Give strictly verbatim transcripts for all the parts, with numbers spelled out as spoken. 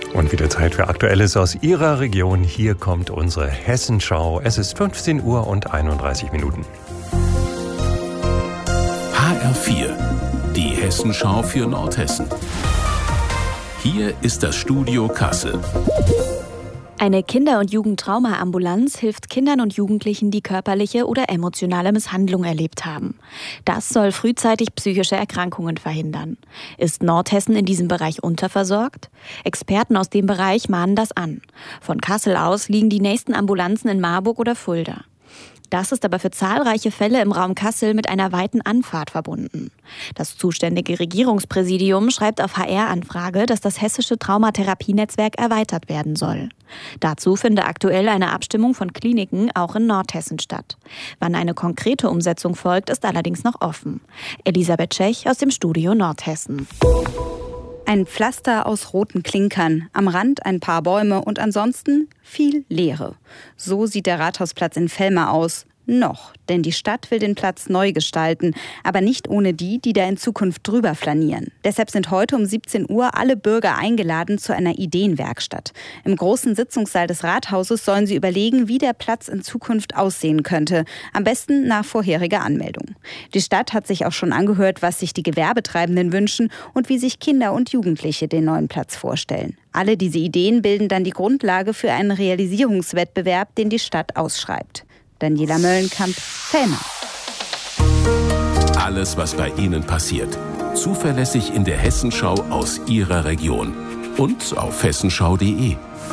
Und wieder Zeit für Aktuelles aus Ihrer Region. Hier kommt unsere Hessenschau. Es ist fünfzehn Uhr und einunddreißig Minuten. H R vier, die Hessenschau für Nordhessen. Hier ist das Studio Kassel. Eine Kinder- und Jugendtrauma-Ambulanz hilft Kindern und Jugendlichen, die körperliche oder emotionale Misshandlung erlebt haben. Das soll frühzeitig psychische Erkrankungen verhindern. Ist Nordhessen in diesem Bereich unterversorgt? Experten aus dem Bereich mahnen das an. Von Kassel aus liegen die nächsten Ambulanzen in Marburg oder Fulda. Das ist aber für zahlreiche Fälle im Raum Kassel mit einer weiten Anfahrt verbunden. Das zuständige Regierungspräsidium schreibt auf H R-Anfrage, dass das hessische Traumatherapienetzwerk erweitert werden soll. Dazu finde aktuell eine Abstimmung von Kliniken auch in Nordhessen statt. Wann eine konkrete Umsetzung folgt, ist allerdings noch offen. Elisabeth Tschech aus dem Studio Nordhessen. Ein Pflaster aus roten Klinkern, am Rand ein paar Bäume und ansonsten viel Leere. So sieht der Rathausplatz in Velmar aus. Noch, denn die Stadt will den Platz neu gestalten, aber nicht ohne die, die da in Zukunft drüber flanieren. Deshalb sind heute um siebzehn Uhr alle Bürger eingeladen zu einer Ideenwerkstatt. Im großen Sitzungssaal des Rathauses sollen sie überlegen, wie der Platz in Zukunft aussehen könnte. Am besten nach vorheriger Anmeldung. Die Stadt hat sich auch schon angehört, was sich die Gewerbetreibenden wünschen und wie sich Kinder und Jugendliche den neuen Platz vorstellen. Alle diese Ideen bilden dann die Grundlage für einen Realisierungswettbewerb, den die Stadt ausschreibt. Daniela Möllenkamp, Velmar. Alles, was bei Ihnen passiert. Zuverlässig in der Hessenschau aus Ihrer Region. Und auf hessenschau punkt de.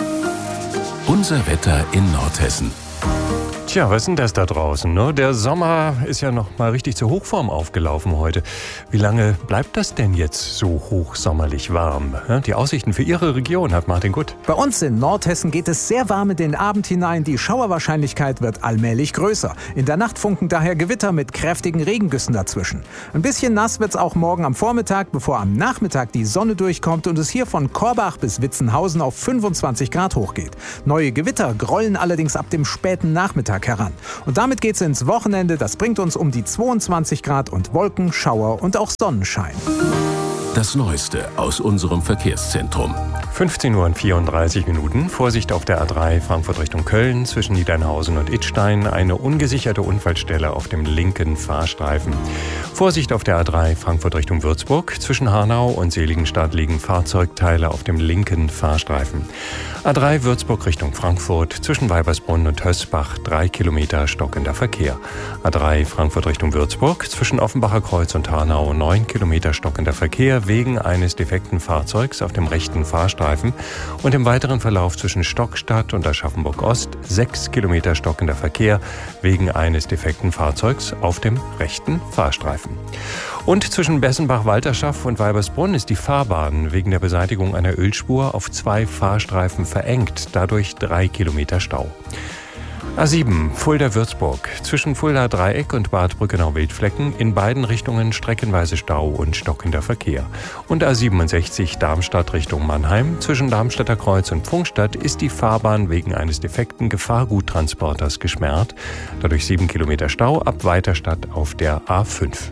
Unser Wetter in Nordhessen. Tja, was ist denn das da draußen? Ne? Der Sommer ist ja noch mal richtig zur Hochform aufgelaufen heute. Wie lange bleibt das denn jetzt so hochsommerlich warm? Die Aussichten für Ihre Region hat Martin Gutt. Bei uns in Nordhessen geht es sehr warm in den Abend hinein. Die Schauerwahrscheinlichkeit wird allmählich größer. In der Nacht funken daher Gewitter mit kräftigen Regengüssen dazwischen. Ein bisschen nass wird es auch morgen am Vormittag, bevor am Nachmittag die Sonne durchkommt und es hier von Korbach bis Witzenhausen auf fünfundzwanzig Grad hochgeht. Neue Gewitter grollen allerdings ab dem späten Nachmittag heran. Und damit geht's ins Wochenende. Das bringt uns um die zweiundzwanzig Grad und Wolken, Schauer und auch Sonnenschein. Das Neueste aus unserem Verkehrszentrum. fünfzehn Uhr und vierunddreißig Minuten. Vorsicht auf der A drei Frankfurt Richtung Köln zwischen Niedernhausen und Idstein. Eine ungesicherte Unfallstelle auf dem linken Fahrstreifen. Vorsicht auf der A drei Frankfurt Richtung Würzburg. Zwischen Hanau und Seligenstadt liegen Fahrzeugteile auf dem linken Fahrstreifen. A drei Würzburg Richtung Frankfurt. Zwischen Weibersbrunn und Hösbach drei Kilometer stockender Verkehr. A drei Frankfurt Richtung Würzburg. Zwischen Offenbacher Kreuz und Hanau neun Kilometer stockender Verkehr wegen eines defekten Fahrzeugs auf dem rechten Fahrstreifen und im weiteren Verlauf zwischen Stockstadt und Aschaffenburg-Ost sechs Kilometer stockender Verkehr wegen eines defekten Fahrzeugs auf dem rechten Fahrstreifen. Und zwischen Bessenbach-Walterschaft und Weibersbrunn ist die Fahrbahn wegen der Beseitigung einer Ölspur auf zwei Fahrstreifen verengt, dadurch drei Kilometer Stau. A sieben, Fulda-Würzburg. Zwischen Fulda-Dreieck und Bad Brückenau-Wildflecken in beiden Richtungen streckenweise Stau und stockender Verkehr. Und A siebenundsechzig, Darmstadt Richtung Mannheim. Zwischen Darmstädter Kreuz und Pfungstadt ist die Fahrbahn wegen eines defekten Gefahrguttransporters gesperrt. Dadurch sieben Kilometer Stau ab Weiterstadt auf der A fünf.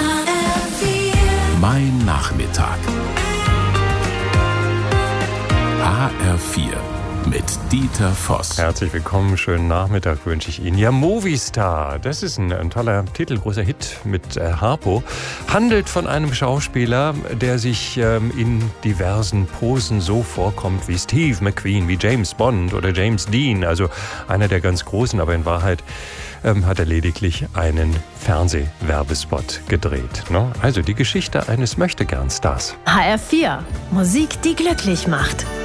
Mein Nachmittag. H R vier. Mit Dieter Voss. Herzlich willkommen, schönen Nachmittag wünsche ich Ihnen. Ja, Movistar, das ist ein, ein toller Titel, großer Hit mit äh, Harpo. Handelt von einem Schauspieler, der sich ähm, in diversen Posen so vorkommt wie Steve McQueen, wie James Bond oder James Dean, also einer der ganz Großen, aber in Wahrheit ähm, hat er lediglich einen Fernsehwerbespot gedreht. Ne? Also die Geschichte eines Möchtegern-Stars. H R vier, Musik, die glücklich macht.